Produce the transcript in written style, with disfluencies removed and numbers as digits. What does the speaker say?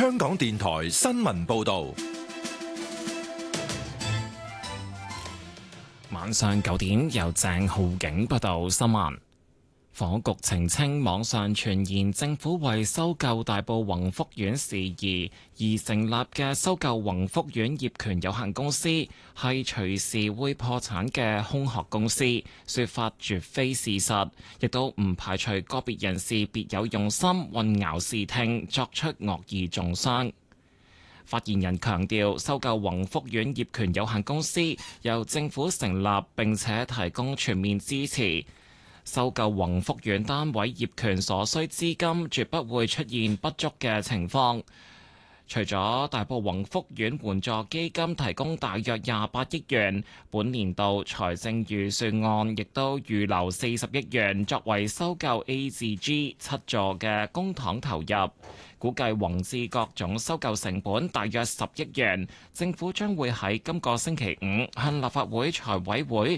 香港電台新聞報道。 晚上9點，由鄭浩景報道新聞。房屋局澄清網上傳言政府為收購大埔宏福苑事宜而成立嘅收購宏福苑業權有限公司係隨時會破產嘅空殼公司，說法絕非事實，亦都唔排除個別人士別有用心，混淆視聽，作出惡意中傷。發言人強調，收購宏福苑業權有限公司由政府成立，並且提供全面支持。收購宏福苑單位業權所需資金絕不會出現不足嘅情況。除咗大埔宏福苑援助基金提供大約28億元，本年度財政預算案亦都預留40億元作為收購 A 至 G 7座嘅公帑投入。估計宏致各總收購成本大約10億元，政府將會喺今個星期五向立法會財委會